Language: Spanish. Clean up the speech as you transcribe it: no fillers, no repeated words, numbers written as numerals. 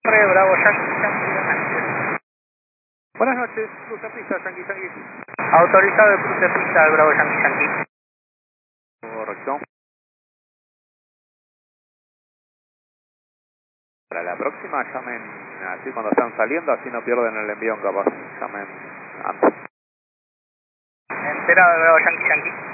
Bravo Yankee Yankee. Buenas noches, cruce pista, Yankee Yankee. Autorizado el cruce pista del Bravo Yankee Yankee. Correcto. Para la próxima llamen así cuando están saliendo, así no pierden el envío capaz. Llamen antes. Enterado del Bravo Yankee Yankee.